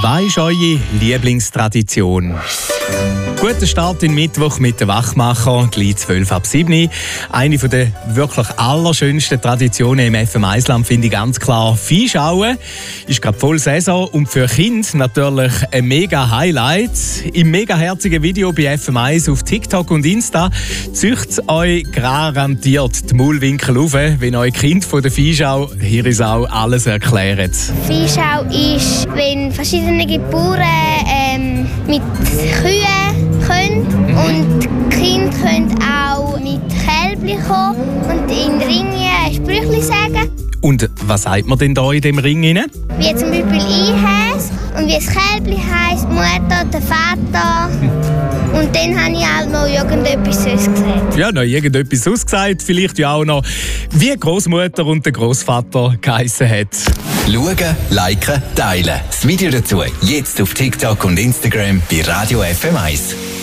Was ist eure Lieblingstradition? Guter Start in Mittwoch mit den Wachmacher, gleich 12:07. Eine der wirklich allerschönsten Traditionen im FM1-Land finde ich ganz klar Viehschauen. Ist gerade voll Saison und für Kinder natürlich ein mega Highlight. Im mega herzigen Video bei FM1 auf TikTok und Insta züchtet euch garantiert die Maulwinkel auf, wenn euch Kind von der Viehschau hier ist auch alles erklärt. Viehschau ist, wenn verschiedene Bauern mit Kühen können und die Kinder können auch mit Kälbchen kommen und in Ringen Sprüche sagen. Und was sagt man denn da in dem Ring rein? Wie zum Beispiel ich heiße und wie das Kälbchen heisst, die Mutter, der Vater. Und dann habe ich auch noch irgendetwas sonst gesagt. Ja, noch irgendetwas ausgesagt. Vielleicht ja auch noch, wie die Großmutter und der Großvater geheissen hat. Schauen, liken, teilen. Das Video dazu jetzt auf TikTok und Instagram bei Radio FM1.